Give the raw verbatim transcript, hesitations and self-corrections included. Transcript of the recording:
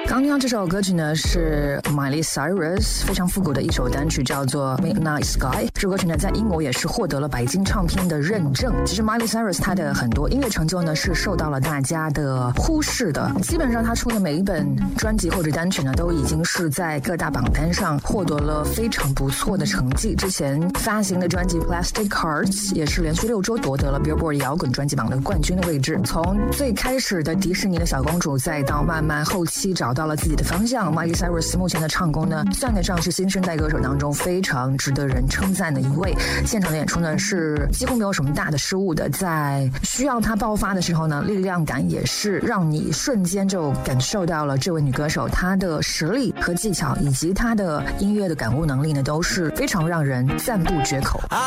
刚刚这首歌曲呢是 Miley Cyrus 非常复古的一首单曲，叫做 Midnight Sky。这首歌曲呢在英国也是获得了白金唱片的认证。其实 Miley Cyrus 她的很多音乐成就呢是受到了大家的忽视的，基本上她出的每一本专辑或者单曲呢都已经是在各大榜单上获得了非常不错的成绩。之前发行的专辑 Plastic Hearts 也是连续六周夺得了 Billboard 摇滚专辑榜的冠军的位置。从最开始的迪士尼的小公主，再到慢慢后期找到了自己的方向， Miley Cyrus 目前的唱功呢算得上是新生代歌手当中非常值得人称赞的一位。现场的演出呢是几乎没有什么大的失误的，在需要她爆发的时候呢，力量感也是让你瞬间就感受到了这位女歌手她的实力和技巧，以及她的音乐的感悟能力呢都是非常让人赞不绝口。